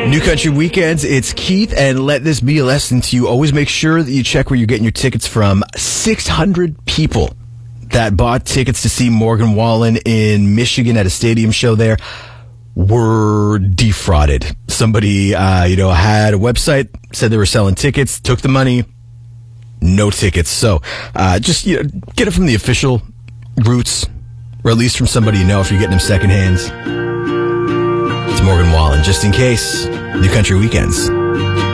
New Country Weekends, it's Keith, and let this be a lesson to you. Always make sure that you check where you're getting your tickets from. 600 people that bought tickets to see Morgan Wallen in Michigan at a stadium show there were defrauded. Somebody, had a website, said they were selling tickets, took the money, no tickets. So, just get it from the official routes, or at least from somebody you know if you're getting them secondhand. It's Morgan Wallen, just in case. New Country Weekends.